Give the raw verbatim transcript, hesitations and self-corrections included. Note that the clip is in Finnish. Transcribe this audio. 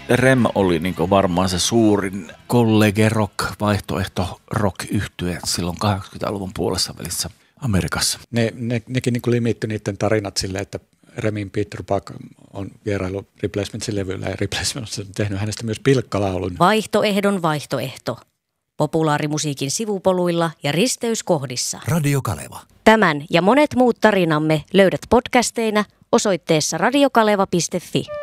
Rem oli niin varmaan se suurin kollege rock, vaihtoehto rock yhtye silloin kahdeksankymmentäluvun puolessa välissä Amerikassa. Ne, ne, nekin niin limittyi niiden tarinat silleen, että Remin Peter Buck on vierailu Replacementsin levyllä ja Replacements on tehnyt hänestä myös pilkkalaulun. Vaihtoehdon vaihtoehto. Populaarimusiikin sivupoluilla ja risteyskohdissa. Radio Kaleva. Tämän ja monet muut tarinamme löydät podcasteina osoitteessa radiokaleva piste fi.